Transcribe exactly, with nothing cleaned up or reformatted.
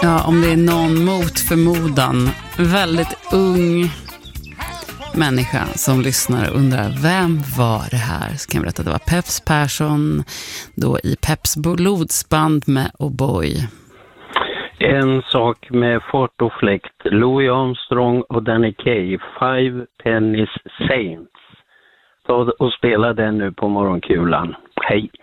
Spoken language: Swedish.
Ja, om det är någon mot förmodan väldigt ung människa som lyssnar och undrar vem var det här, så kan jag berätta att det var Peps Persson då i Peps blodsband med O'boy. En sak med fart och fläkt, Louis Armstrong och Danny Kaye, Five Pennies Saints. Ta och spela den nu på morgonkulan. Hej!